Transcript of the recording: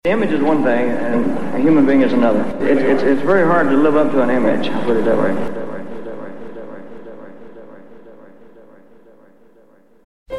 The image is one thing, and a human being is another. It's very hard to live up to an image, I'll put it that way.